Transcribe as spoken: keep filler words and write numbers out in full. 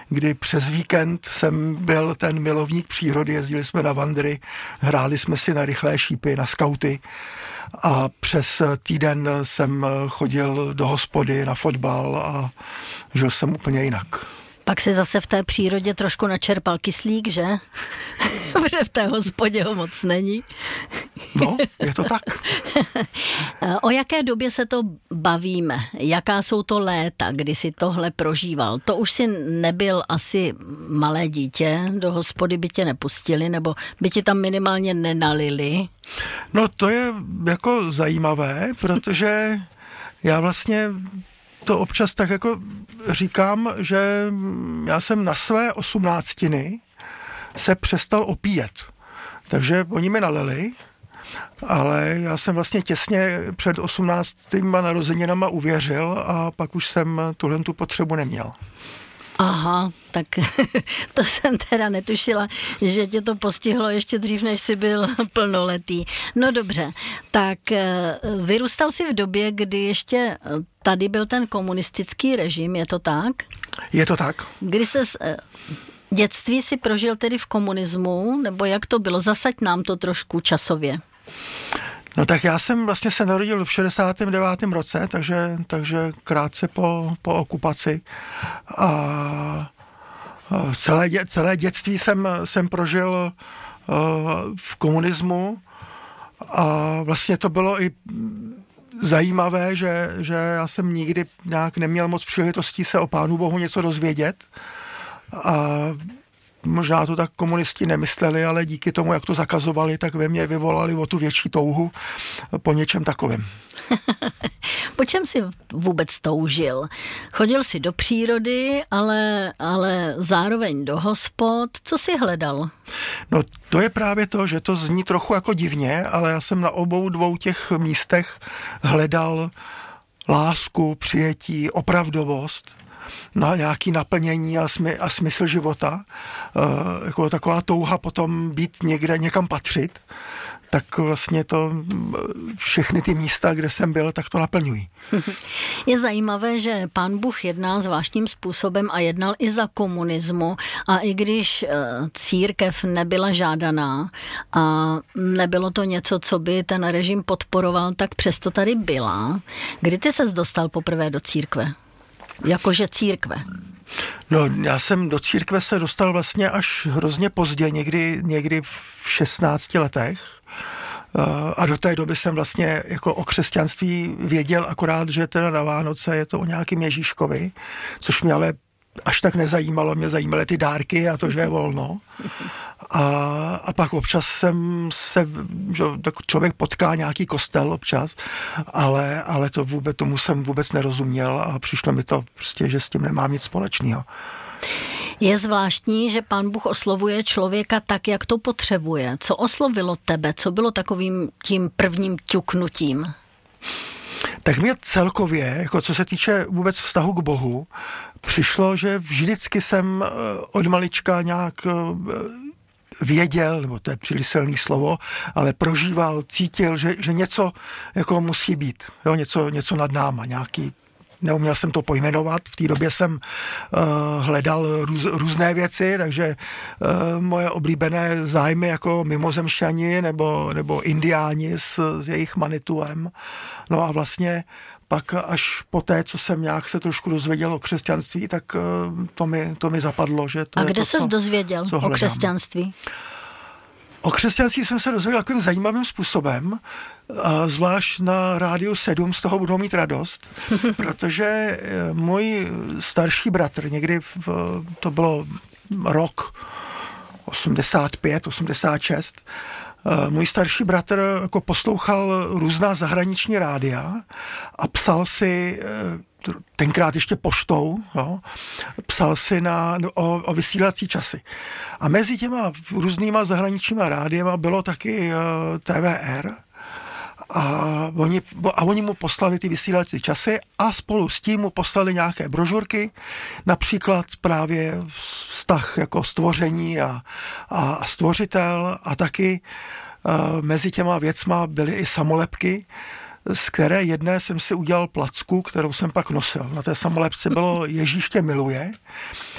kdy přes víkend jsem byl ten milovník přírody, jezdili jsme na vandry, hráli jsme si na rychlé šípy, na skauty a přes týden jsem chodil do hospody na fotbal a žil jsem úplně jinak. Pak si zase v té přírodě trošku načerpal kyslík, že? Protože v té hospodě ho moc není. No, je to tak. O jaké době se to bavíme? Jaká jsou to léta, kdy si tohle prožíval? To už si nebyl asi malé dítě, do hospody by tě nepustili, nebo by ti tam minimálně nenalili? No to je jako zajímavé, protože já vlastně to občas tak jako říkám, že já jsem na své osmnáctiny se přestal opíjet. Takže oni mi nalili, ale já jsem vlastně těsně před osmnáctýma narozeninama uvěřil a pak už jsem tuhle tu potřebu neměl. Aha, tak to jsem teda netušila, že tě to postihlo ještě dřív, než jsi byl plnoletý. No dobře, tak vyrůstal jsi v době, kdy ještě tady byl ten komunistický režim, je to tak? Je to tak. Kdy ses... Dětství si prožil tedy v komunismu, nebo jak to bylo? Zasaď nám to trošku časově. No tak já jsem vlastně se narodil v šedesátém devátém roce, takže, takže krátce po, po okupaci. A celé, dě, celé dětství jsem, jsem prožil v komunismu a vlastně to bylo i zajímavé, že, že já jsem nikdy nějak neměl moc příležitostí se o Pánu Bohu něco dozvědět. A možná to tak komunisti nemysleli, ale díky tomu, jak to zakazovali, tak ve mně vyvolali o tu větší touhu po něčem takovém. Po čem jsi vůbec toužil? Chodil jsi do přírody, ale, ale zároveň do hospod. Co jsi hledal? No to je právě to, že to zní trochu jako divně, ale já jsem na obou dvou těch místech hledal lásku, přijetí, opravdovost, na nějaké naplnění a, smy, a smysl života, e, jako taková touha potom být někde, někam patřit, tak vlastně to všechny ty místa, kde jsem byl, tak to naplňují. Je zajímavé, že Pán Bůh jedná zvláštním způsobem a jednal i za komunismu a i když církev nebyla žádaná a nebylo to něco, co by ten režim podporoval, tak přesto tady byla. Kdy ty ses dostal poprvé do církve? Jakože církve. No, já jsem do církve se dostal vlastně až hrozně pozdě, někdy, někdy v šestnácti letech. A do té doby jsem vlastně jako o křesťanství věděl akorát, že teda na Vánoce je to o nějakým Ježíškovi, což mě ale až tak nezajímalo, mě zajímaly ty dárky a to, že je volno. A, a pak občas jsem se, že tak člověk potká nějaký kostel občas, ale, ale to vůbec, tomu jsem vůbec nerozuměl a přišlo mi to prostě, že s tím nemám nic společného. Je zvláštní, že Pán Bůh oslovuje člověka tak, jak to potřebuje. Co oslovilo tebe? Co bylo takovým tím prvním ťuknutím? Tak mě celkově, jako co se týče vůbec vztahu k Bohu, přišlo, že vždycky jsem od malička nějak věděl, nebo to je příliš silný slovo, ale prožíval, cítil, že, že něco jako musí být, jo, něco, něco nad náma, nějaký, neuměl jsem to pojmenovat, v té době jsem uh, hledal růz, různé věci, takže uh, moje oblíbené zájmy jako mimozemšťani nebo, nebo indiáni s, s jejich Manituem. No a vlastně pak až po té, co jsem nějak se trošku dozvěděl o křesťanství, tak uh, to, mi, to mi zapadlo. Že to a je kde to, ses co, dozvěděl co o křesťanství? O křesťanství jsem se dozvěděl takovým zajímavým způsobem, a zvlášť na Rádiu sedm z toho budou mít radost, protože můj starší bratr, někdy v, to bylo rok osmdesát pět, osmdesát šest, můj starší bratr jako poslouchal různá zahraniční rádia a psal si, tenkrát ještě poštou, jo, psal si na, o, o vysílací časy. A mezi těma různýma zahraničníma rádiema bylo taky uh, T V R a oni, a oni mu poslali ty vysílací časy a spolu s tím mu poslali nějaké brožurky, například právě vztah jako stvoření a, a, a stvořitel a taky uh, mezi těma věcma byly i samolepky, z které jedné jsem si udělal placku, kterou jsem pak nosil. Na té samolepce bylo Ježíš tě miluje